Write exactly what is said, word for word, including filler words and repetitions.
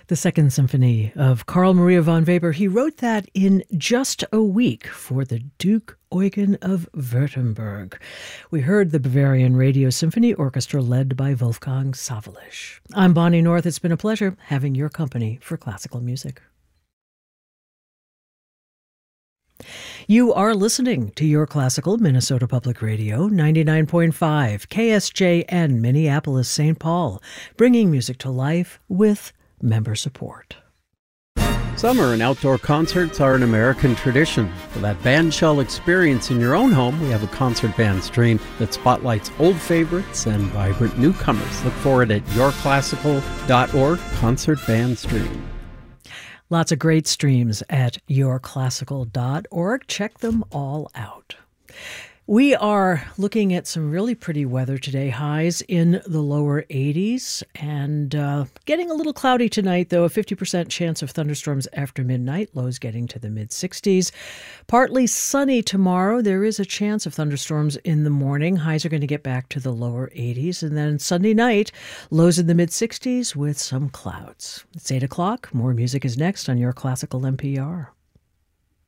The Second Symphony of Carl Maria von Weber. He wrote that in just a week for the Duke Eugen of Württemberg. We heard the Bavarian Radio Symphony Orchestra led by Wolfgang Sawallisch. I'm Bonnie North. It's been a pleasure having your company for classical music. You are listening to Your Classical Minnesota Public Radio, ninety-nine point five, K S J N, Minneapolis, Saint Paul, bringing music to life with member support. Summer and outdoor concerts are an American tradition. For that bandshell experience in your own home, we have a concert band stream that spotlights old favorites and vibrant newcomers. Look for it at your classical dot org, Concert Band Stream. Lots of great streams at your classical dot org. Check them all out. We are looking at some really pretty weather today, highs in the lower eighties, and uh, getting a little cloudy tonight, though, a fifty percent chance of thunderstorms after midnight, lows getting to the mid-sixties. Partly sunny tomorrow. There is a chance of thunderstorms in the morning. Highs are going to get back to the lower eighties, and then Sunday night, lows in the mid-sixties with some clouds. It's eight o'clock. More music is next on Your Classical N P R.